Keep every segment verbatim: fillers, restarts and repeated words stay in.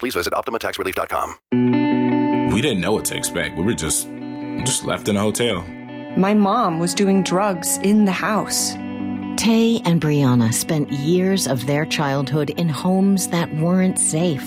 Please visit Optima Tax Relief dot com. We didn't know what to expect. We were just, just left in a hotel. My mom was doing drugs in the house. Tay and Brianna spent years of their childhood in homes that weren't safe.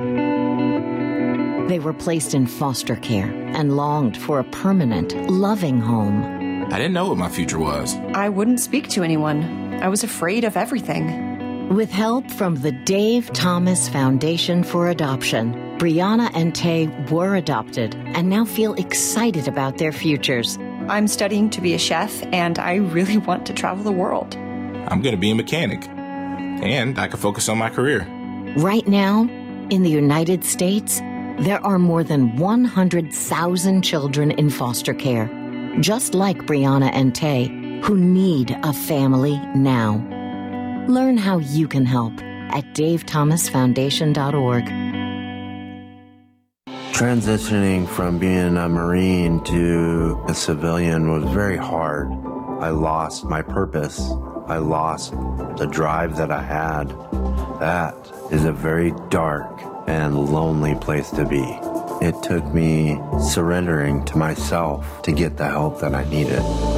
They were placed in foster care and longed for a permanent, loving home. I didn't know what my future was. I wouldn't speak to anyone. I was afraid of everything. With help from the Dave Thomas Foundation for Adoption, Brianna and Tay were adopted and now feel excited about their futures. I'm studying to be a chef, and I really want to travel the world. I'm going to be a mechanic, and I can focus on my career. Right now, in the United States, there are more than one hundred thousand children in foster care, just like Brianna and Tay, who need a family now. Learn how you can help at dave thomas foundation dot org. Transitioning from being a Marine to a civilian was very hard. I lost my purpose. I lost the drive that I had. That is a very dark and lonely place to be. It took me surrendering to myself to get the help that I needed.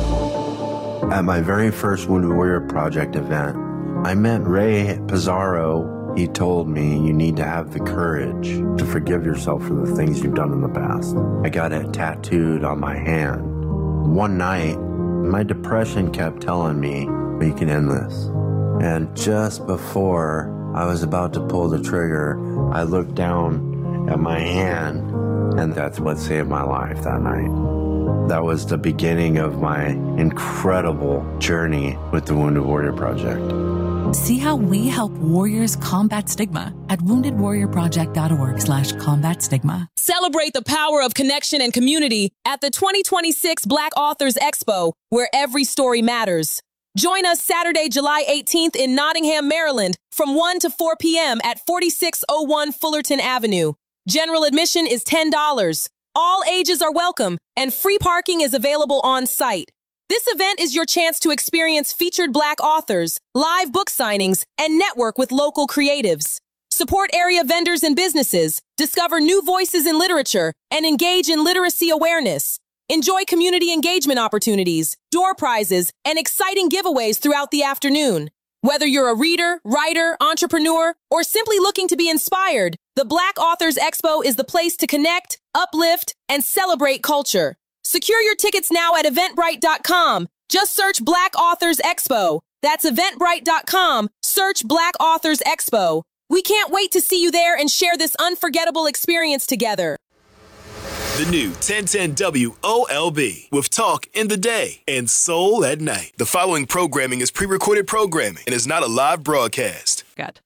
At my very first Wounded Warrior Project event, I met Ray Pizarro. He told me you need to have the courage to forgive yourself for the things you've done in the past. I got it tattooed on my hand. One night, my depression kept telling me, we can end this. And just before I was about to pull the trigger, I looked down at my hand, and that's what saved my life that night. That was the beginning of my incredible journey with the Wounded Warrior Project. See how we help warriors combat stigma at wounded warrior project dot org slash combat stigma. Celebrate the power of connection and community at the twenty twenty-six Black Authors Expo, where every story matters. Join us Saturday, July eighteenth in Nottingham, Maryland, from one to four p.m. at forty-six oh one Fullerton Avenue. General admission is ten dollars. All ages are welcome, and free parking is available on site. This event is your chance to experience featured Black authors, live book signings, and network with local creatives. Support area vendors and businesses, discover new voices in literature, and engage in literacy awareness. Enjoy community engagement opportunities, door prizes, and exciting giveaways throughout the afternoon. Whether you're a reader, writer, entrepreneur, or simply looking to be inspired, the Black Authors Expo is the place to connect, uplift, and celebrate culture. Secure your tickets now at eventbrite dot com. Just search Black Authors Expo. That's eventbrite dot com. Search Black Authors Expo. We can't wait to see you there and share this unforgettable experience together. The new ten ten W O L B with talk in the day and soul at night. The following programming is pre-recorded programming and is not a live broadcast. Good.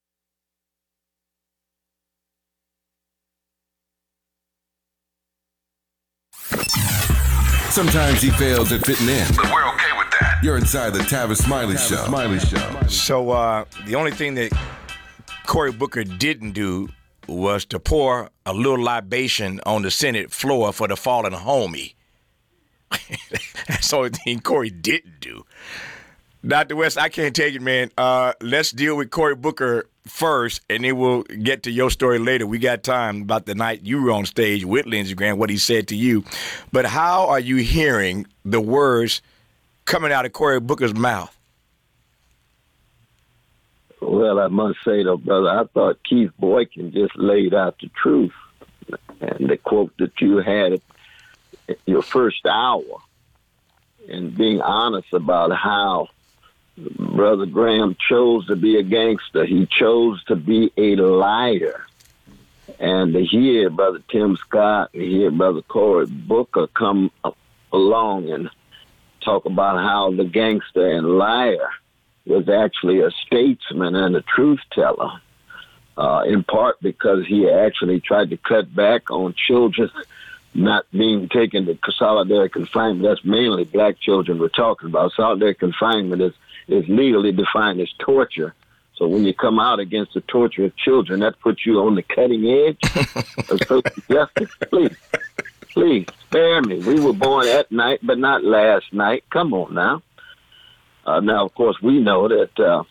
Sometimes he fails at fitting in. But we're okay with that. You're inside the Tavis Smiley Tavis Show. Smiley Show. So uh, the only thing that Cory Booker didn't do was to pour a little libation on the Senate floor for the fallen homie. That's the only thing Cory didn't do. Doctor West, I can't take it, man. Uh, let's deal with Cory Booker first, and then we'll get to your story later. We got time about the night you were on stage with Lindsey Graham, what he said to you. But how are you hearing the words coming out of Cory Booker's mouth? Well, I must say, though, brother, I thought Keith Boykin just laid out the truth. And the quote that you had at your first hour, and being honest about how Brother Graham chose to be a gangster. He chose to be a liar. And to hear Brother Tim Scott and hear Brother Cory Booker come along and talk about how the gangster and liar was actually a statesman and a truth teller, uh, in part because he actually tried to cut back on children not being taken to solitary confinement. That's mainly black children we're talking about. Solitary confinement is, is legally defined as torture. So when you come out against the torture of children, that puts you on the cutting edge. So justice, please, please, spare me. We were born at night, but not last night. Come on now. Uh, now, of course, we know that uh,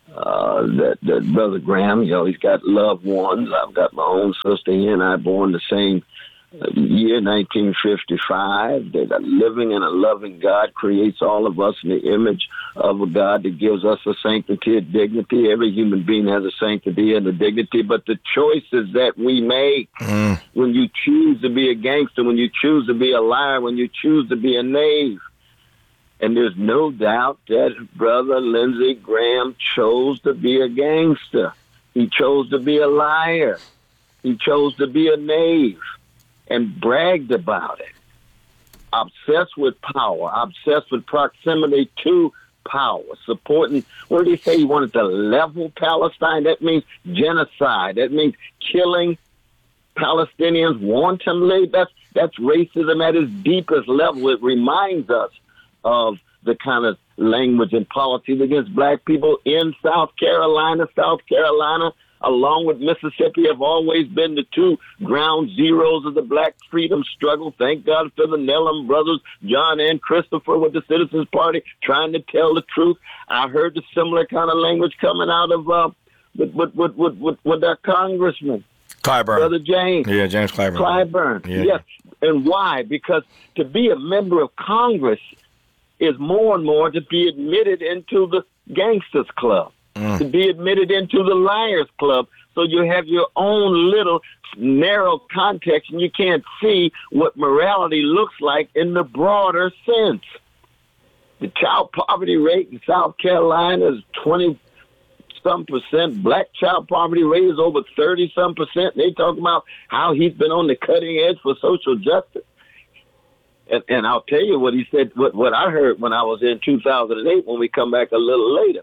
uh, that, that Brother Graham, you know, he's got loved ones. I've got my own sister. He and I born the same year, nineteen fifty-five. That a living and a loving God creates all of us in the image of a God that gives us a sanctity and dignity. Every human being has a sanctity and a dignity, but the choices that we make mm. when you choose to be a gangster, when you choose to be a liar, when you choose to be a knave. And there's no doubt that Brother Lindsey Graham chose to be a gangster. He chose to be a liar. He chose to be a knave and bragged about it. Obsessed with power, obsessed with proximity to power, supporting, what did he say? He wanted to level Palestine. That means genocide. That means killing Palestinians wantonly. That's, that's racism at its deepest level. It reminds us of the kind of language and policies against black people in South Carolina. South Carolina, along with Mississippi, have always been the two ground zeros of the black freedom struggle. Thank God for the Nellam brothers, John and Christopher, with the Citizens Party, trying to tell the truth. I heard the similar kind of language coming out of uh, with, with, with, with, with, with that congressman. Clyburn. Brother James. Yeah, James Clyburn. Clyburn, yeah. Yes. And why? Because to be a member of Congress is more and more to be admitted into the gangsters club, mm. to be admitted into the liars club. So you have your own little narrow context, and you can't see what morality looks like in the broader sense. The child poverty rate in South Carolina is twenty some percent. Black child poverty rate is over thirty some percent. They talk about how he's been on the cutting edge for social justice. And, and I'll tell you what he said, what, what I heard when I was in two thousand eight, when we come back a little later.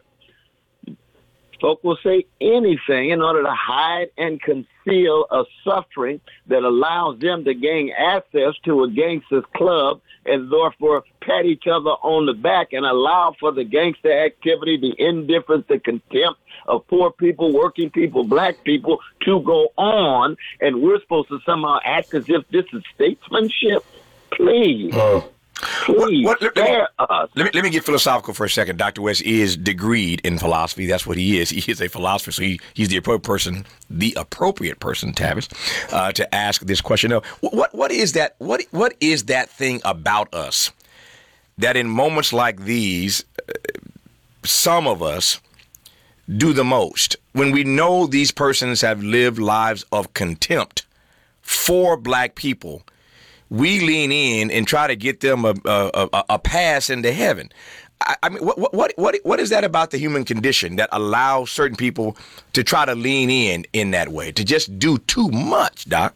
Folk will say anything in order to hide and conceal a suffering that allows them to gain access to a gangster's club and therefore pat each other on the back and allow for the gangster activity, the indifference, the contempt of poor people, working people, black people to go on. And we're supposed to somehow act as if this is statesmanship. Please. Uh, Please. What, what, let, me, let, me, let me get philosophical for a second. Doctor West is degreed in philosophy. That's what he is. He is a philosopher, so he, he's the appropriate person, the appropriate person, Tavis, uh, to ask this question. Now, what what is that? What what is that thing about us that in moments like these, uh, some of us do the most when we know these persons have lived lives of contempt for black people? We lean in and try to get them a a, a, a pass into heaven. I, I mean, what what what what is that about the human condition that allows certain people to try to lean in in that way, to just do too much, Doc?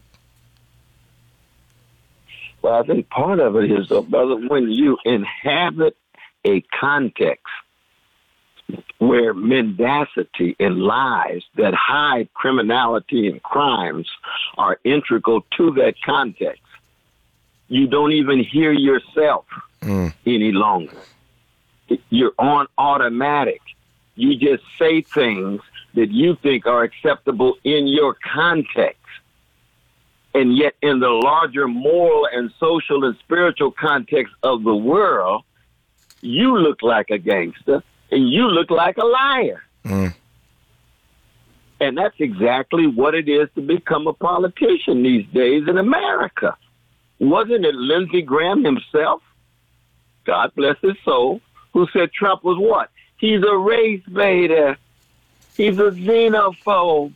Well, I think part of it is, though, brother, when you inhabit a context where mendacity and lies that hide criminality and crimes are integral to that context, you don't even hear yourself mm. any longer. You're on automatic. You just say things that you think are acceptable in your context. And yet in the larger moral and social and spiritual context of the world, you look like a gangster and you look like a liar. Mm. And that's exactly what it is to become a politician these days in America. Wasn't it Lindsey Graham himself, God bless his soul, who said Trump was what? He's a race baiter. He's a xenophobe.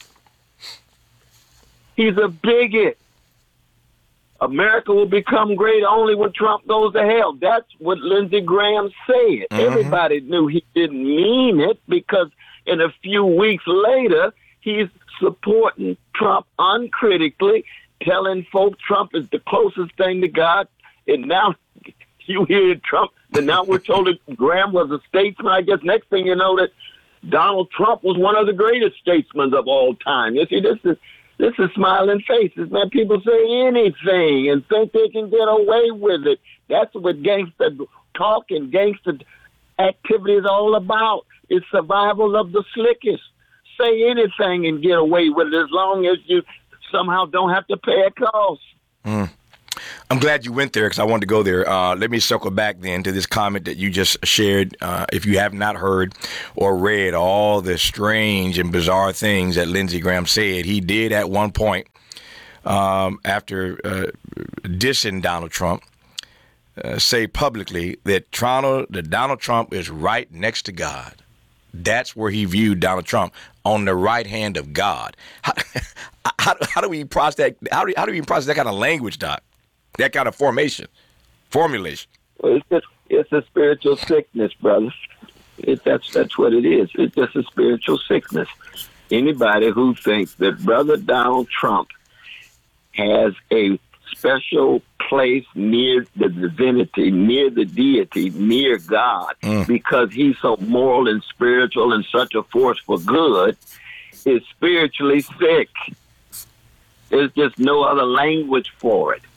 He's a bigot. America will become great only when Trump goes to hell. That's what Lindsey Graham said. Mm-hmm. Everybody knew he didn't mean it because in a few weeks later, he's supporting Trump uncritically, telling folk Trump is the closest thing to God. And now you hear Trump, and now we're told that Graham was a statesman. I guess next thing you know that Donald Trump was one of the greatest statesmen of all time. You see, this is this is smiling faces, man. People say anything and think they can get away with it. That's what gangster talk and gangster activity is all about. It's survival of the slickest. Say anything and get away with it as long as you somehow don't have to pay a cost. Mm. I'm glad you went there because I wanted to go there. Uh, let me circle back then to this comment that you just shared. Uh, if you have not heard or read all the strange and bizarre things that Lindsey Graham said, he did at one point um, after uh, dissing Donald Trump, uh, say publicly that Toronto, that Donald Trump is right next to God. That's where he viewed Donald Trump, on the right hand of God. How, how, how do we process that? How do, how do we process that kind of language, Doc? That kind of formation, formulation. Well, it's just it's a spiritual sickness, brother. It, that's that's what it is. It's just a spiritual sickness. Anybody who thinks that Brother Donald Trump has a special place near the divinity, near the deity, near God, mm. because he's so moral and spiritual and such a force for good, is spiritually sick. There's just no other language for it.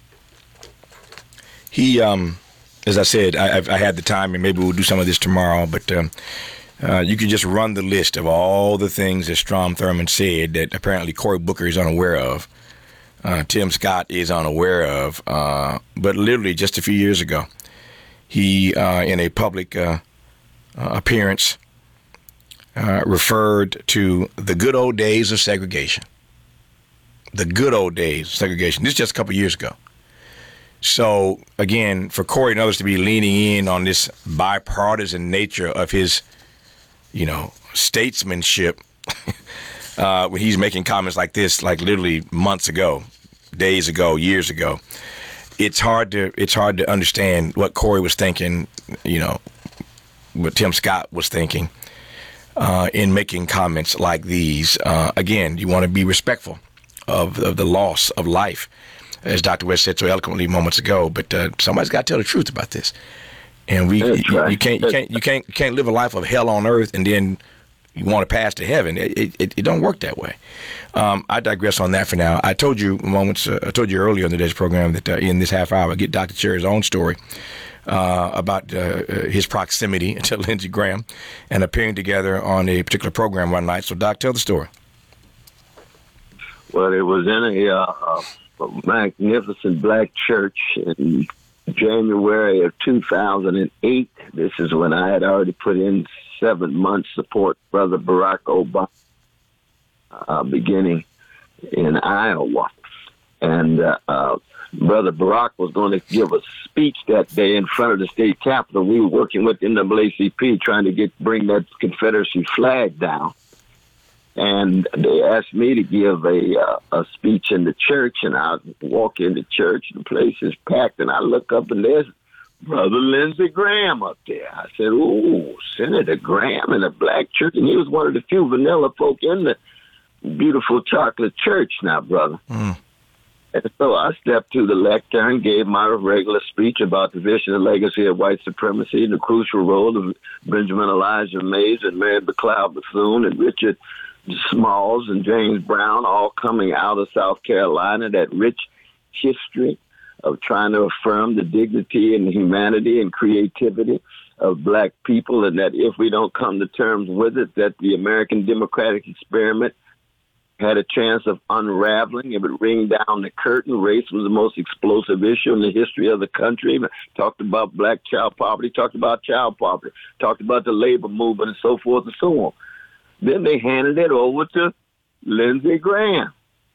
He, um, as I said, I, I had the time, and maybe we'll do some of this tomorrow, but um, uh, you can just run the list of all the things that Strom Thurmond said that apparently Cory Booker is unaware of, uh, Tim Scott is unaware of, uh, but literally just a few years ago, he, uh, in a public uh, uh, appearance, uh, referred to the good old days of segregation. The good old days of segregation. This is just a couple years ago. So, again, for Cory and others to be leaning in on this bipartisan nature of his, you know, statesmanship uh, when he's making comments like this, like literally months ago, days ago, years ago, it's hard to it's hard to understand what Cory was thinking, you know, what Tim Scott was thinking uh, in making comments like these. Uh, again, you want to be respectful of, of the loss of life, as Doctor West said so eloquently moments ago, but uh, somebody's got to tell the truth about this, and we you, right. you can't you can't you can't you can't live a life of hell on earth and then you want to pass to heaven. It it, it don't work that way. Um, I digress on that for now. I told you moments. Uh, I told you earlier in the day's program that uh, in this half hour I get Doctor Cherry's own story uh, about uh, his proximity to Lindsey Graham and appearing together on a particular program one night. So, Doc, tell the story. Well, it was in a. Uh, A magnificent black church in January of two thousand eight. This is when I had already put in seven months support Brother Barack Obama, uh, beginning in Iowa. And uh, uh, Brother Barack was going to give a speech that day in front of the state capitol. We were working with N double A C P trying to get bring that Confederacy flag down. And they asked me to give a uh, a speech in the church, and I walk in the church, the place is packed, and I look up, and there's Brother Lindsey Graham up there. I said, ooh, Senator Graham in a black church, and he was one of the few vanilla folk in the beautiful chocolate church now, brother. Mm. And so I stepped to the lectern and gave my regular speech about the vision and legacy of white supremacy and the crucial role of Benjamin Elijah Mays and Mary McLeod Bethune and Richard Smalls and James Brown, all coming out of South Carolina, that rich history of trying to affirm the dignity and humanity and creativity of black people, and that if we don't come to terms with it, that the American democratic experiment had a chance of unraveling. It would ring down the curtain. Race was the most explosive issue in the history of the country. Talked about black child poverty, talked about child poverty, talked about the labor movement and so forth and so on. Then they handed it over to Lindsey Graham.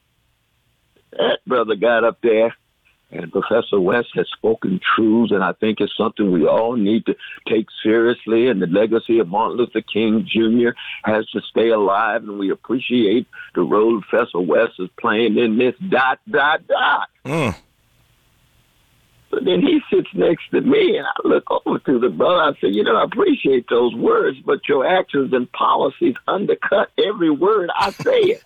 That brother got up there, and Professor West has spoken truths, and I think it's something we all need to take seriously, and the legacy of Martin Luther King Junior has to stay alive, and we appreciate the role Professor West is playing in this dot, dot, dot. Mm. But then he sits next to me, and I look over to the brother. I say, you know, I appreciate those words, but your actions and policies undercut every word I say.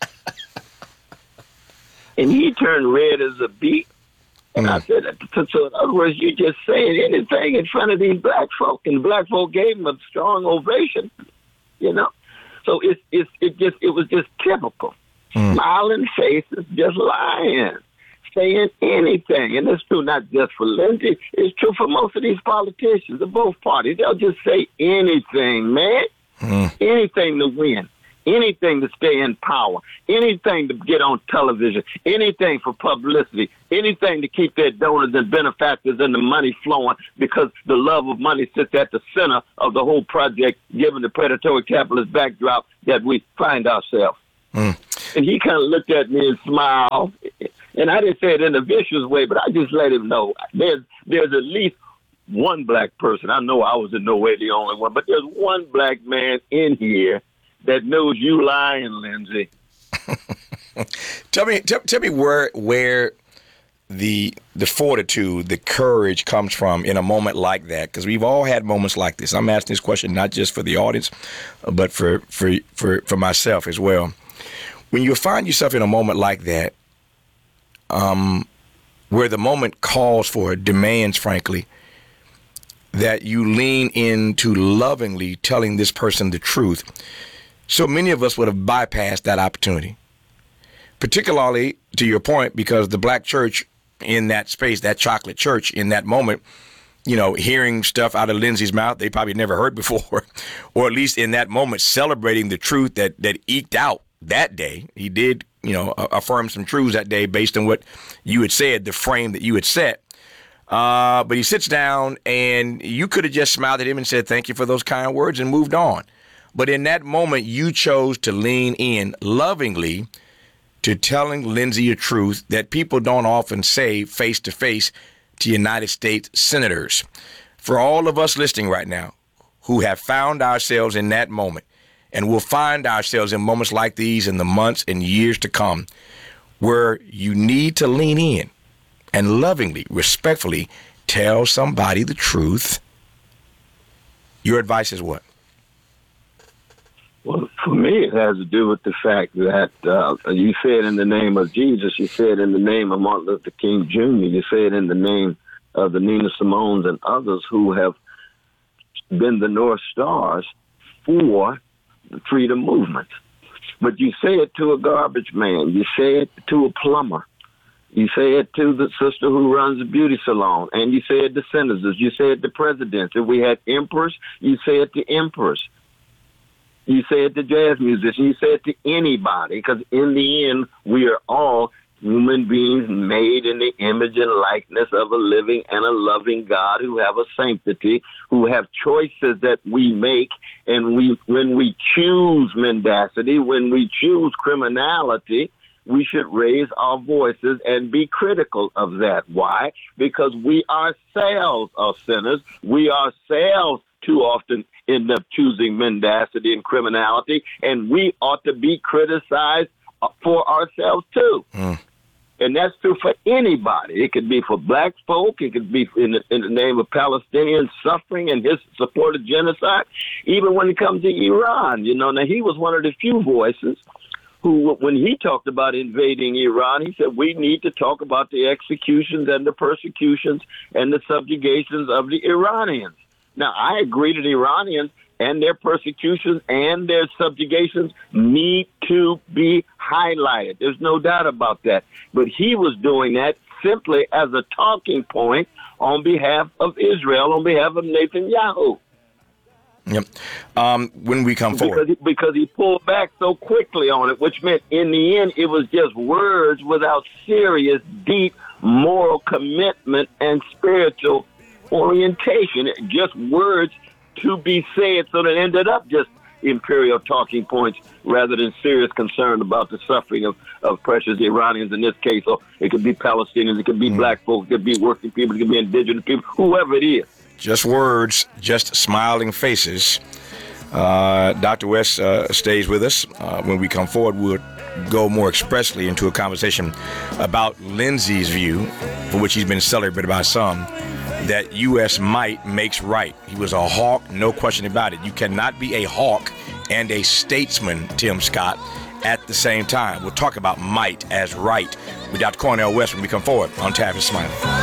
And he turned red as a beet. And mm. I said, so, so in other words, you just saying anything in front of these black folk, and the black folk gave him a strong ovation, you know. So it's it's it just it was just typical, mm. smiling faces, just lying. Saying anything, and it's true not just for Lindsey, it's true for most of these politicians of both parties. They'll just say anything, man. Mm. Anything to win. anything to stay in power, anything to get on television, anything for publicity, anything to keep their donors and benefactors and the money flowing, because the love of money sits at the center of the whole project, given the predatory capitalist backdrop that we find ourselves. Mm. And he kind of looked at me and smiled. And I didn't say it in a vicious way, but I just let him know there's there's at least one black person. I know I was in no way the only one, but there's one black man in here that knows you lying, Lindsay. tell me, tell, tell me where where the the fortitude, the courage comes from in a moment like that, because we've all had moments like this. I'm asking this question not just for the audience, but for for for, for myself as well. When you find yourself in a moment like that, um, where the moment calls for, demands, frankly, that you lean into lovingly telling this person the truth. So many of us would have bypassed that opportunity, particularly to your point, because the black church in that space, that chocolate church in that moment, you know, hearing stuff out of Lindsay's mouth they probably never heard before, or at least in that moment celebrating the truth that that eked out that day. He did, you know, affirm some truths that day based on what you had said, the frame that you had set. Uh, but he sits down, and you could have just smiled at him and said, thank you for those kind words, and moved on. But in that moment, you chose to lean in lovingly to telling Lindsay a truth that people don't often say face to face to United States senators. For all of us listening right now who have found ourselves in that moment, and will find ourselves in moments like these in the months and years to come, where you need to lean in and lovingly, respectfully tell somebody the truth, your advice is what? Well, for me, it has to do with the fact that uh, you say it in the name of Jesus. You say it in the name of Martin Luther King Junior You say it in the name of the Nina Simones and others who have been the North Stars for the freedom movement. But you say it to a garbage man. You say it to a plumber. You say it to the sister who runs a beauty salon. And you say it to senators. You say it to presidents. If we had emperors, you say it to emperors. You say it to jazz musicians. You say it to anybody, because in the end, we are all human beings made in the image and likeness of a living and a loving God, who have a sanctity, who have choices that we make. And we, when we choose mendacity, when we choose criminality, we should raise our voices and be critical of that. Why? Because we ourselves are sinners. We ourselves too often end up choosing mendacity and criminality, and we ought to be criticized for ourselves too. Mm. And that's true for anybody. It could be for black folk. It could be in the, in the name of Palestinian suffering and his support of genocide. Even when it comes to Iran, you know, now he was one of the few voices who, when he talked about invading Iran, he said, we need to talk about the executions and the persecutions and the subjugations of the Iranians. Now, I agree that the Iranians and their persecutions and their subjugations need to be highlighted. There's no doubt about that. But he was doing that simply as a talking point on behalf of Israel, on behalf of Netanyahu. Yep. Um, when we come forward. Because he, because he pulled back so quickly on it, which meant in the end it was just words without serious, deep moral commitment and spiritual orientation. Just words to be said, so that it ended up just imperial talking points rather than serious concern about the suffering of, of precious Iranians in this case. Or it could be Palestinians, it could be mm. black folks, it could be working people, it could be indigenous people, whoever it is. Just words, just smiling faces. Uh, Doctor West uh, stays with us. Uh, when we come forward, we'll go more expressly into a conversation about Lindsay's view, for which he's been celebrated by some, that U S might makes right. He was a hawk, no question about it. You cannot be a hawk and a statesman, Tim Scott, at the same time. We'll talk about might as right with Doctor Cornel West when we come forward on Tavis Smiley.